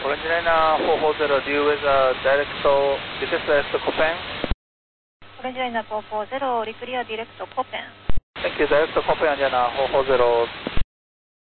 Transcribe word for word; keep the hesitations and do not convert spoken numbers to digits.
Orange Liner four four zero, deal with uh, direct, direct direct Copen. Orange Liner four four zero, reclear direct Copen. Thank you, direct Copen, Indiana four four zero.